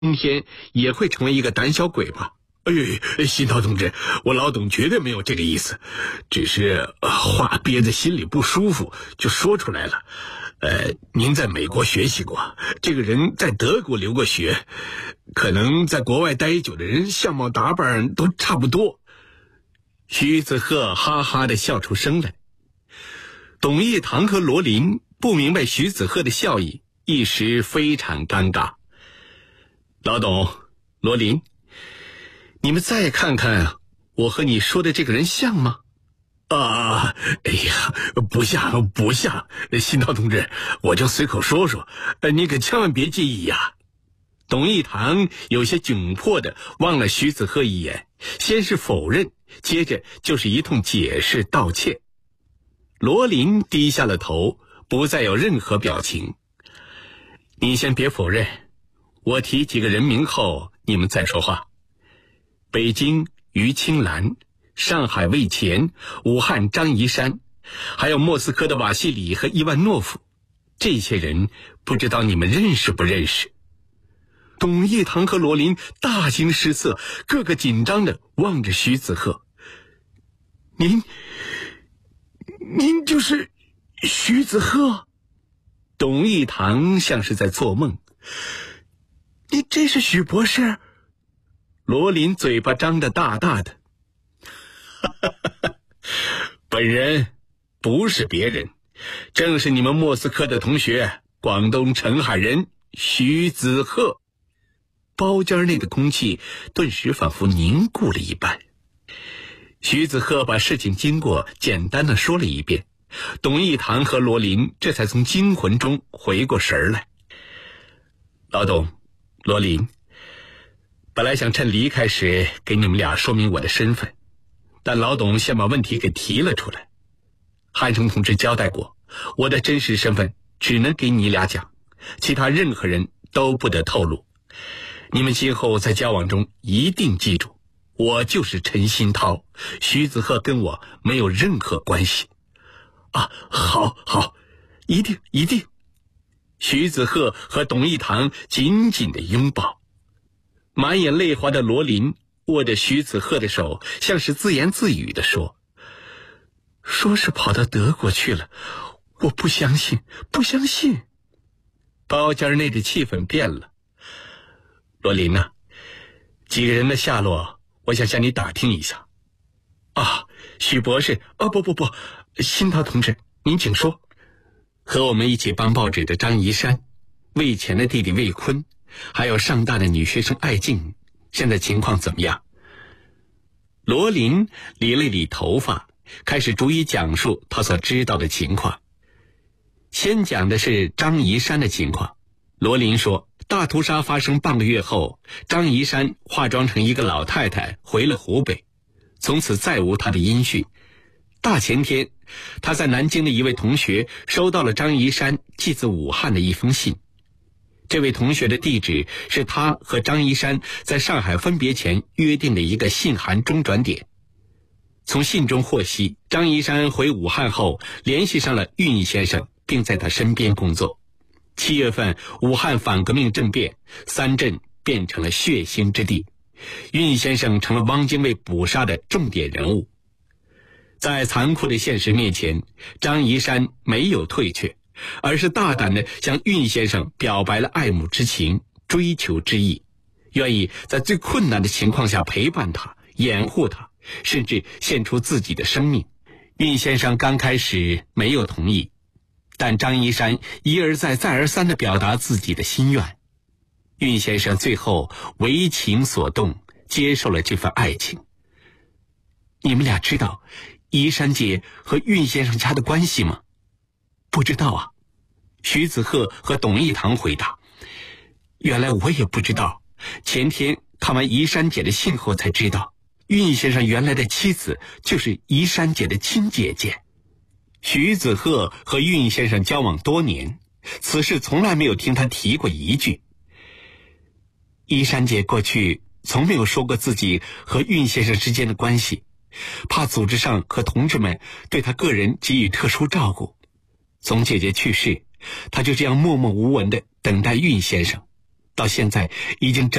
今天也会成为一个胆小鬼吧？哎，新涛同志，我老董绝对没有这个意思，只是话憋在心里不舒服就说出来了。您在美国学习过，这个人在德国留过学，可能在国外待久的人相貌打扮都差不多。徐子鹤哈哈地笑出声来。董义堂和罗琳不明白徐子鹤的笑意，一时非常尴尬。老董，罗琳，你们再看看我和你说的这个人像吗？哎呀，不像，新涛同志，我就随口说说，你可千万别介意呀。董义堂有些窘迫地望了徐子鹤一眼，先是否认，接着就是一通解释道歉。罗琳低下了头，不再有任何表情。你先别否认，我提几个人名后，你们再说话。北京于青兰，上海魏乾，武汉张宜山，还有莫斯科的瓦西里和伊万诺夫，这些人不知道你们认识不认识？董义堂和罗琳大惊失色，个个紧张地望着徐子鹤。您就是徐子鹤？董义堂像是在做梦。你这是许博士？罗琳嘴巴张得大大的。本人不是别人，正是你们莫斯科的同学，广东澄海人徐子鹤。包间内的空气顿时仿佛凝固了一般。徐子鹤把事情经过简单的说了一遍，董义堂和罗琳这才从惊魂中回过神来。老董，罗琳，本来想趁离开时给你们俩说明我的身份，但老董先把问题给提了出来。汉生同志交代过，我的真实身份只能给你俩讲，其他任何人都不得透露。你们今后在交往中一定记住，我就是陈新涛，徐子鹤跟我没有任何关系。好，一定。徐子鹤和董义堂紧紧地拥抱。满眼泪花的罗琳握着徐子鹤的手，像是自言自语地说是跑到德国去了，我不相信。包间内的气氛变了。罗琳啊，几个人的下落我想向你打听一下。许博士，不，新涛同志，您请说。和我们一起帮报纸的张宜山，魏乾的弟弟魏坤，还有上大的女学生艾静，现在情况怎么样？罗琳理了理头发，开始逐一讲述他所知道的情况。先讲的是张宜山的情况。罗琳说，大屠杀发生半个月后，张宜山化妆成一个老太太回了湖北，从此再无他的音讯。大前天，他在南京的一位同学收到了张宜山寄自武汉的一封信。这位同学的地址是他和张宜山在上海分别前约定的一个信函中转点。从信中获悉，张宜山回武汉后联系上了运先生，并在他身边工作。7月份，武汉反革命政变，三镇变成了血腥之地，运先生成了汪精卫捕杀的重点人物。在残酷的现实面前，张宜山没有退却，而是大胆地向运先生表白了爱慕之情、追求之意，愿意在最困难的情况下陪伴他、掩护他，甚至献出自己的生命。运先生刚开始没有同意，但张宜山一而再再而三地表达自己的心愿。运先生最后为情所动，接受了这份爱情。你们俩知道宜山姐和运先生家的关系吗？不知道啊。徐子鹤和董义堂回答，原来我也不知道，前天看完宜山姐的信后才知道，运先生原来的妻子就是宜山姐的亲姐姐。徐子鹤和运先生交往多年，此事从来没有听他提过一句。宜山姐过去从没有说过自己和运先生之间的关系，怕组织上和同志们对他个人给予特殊照顾。从姐姐去世，他就这样默默无闻地等待运先生。 到现在已经